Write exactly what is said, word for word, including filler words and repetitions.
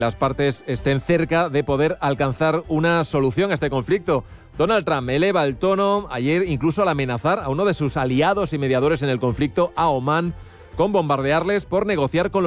las partes estén cerca de poder alcanzar una solución a este conflicto. Donald Trump eleva el tono ayer incluso al amenazar a uno de sus aliados y mediadores en el conflicto, a Omán, con bombardearles por negociar con los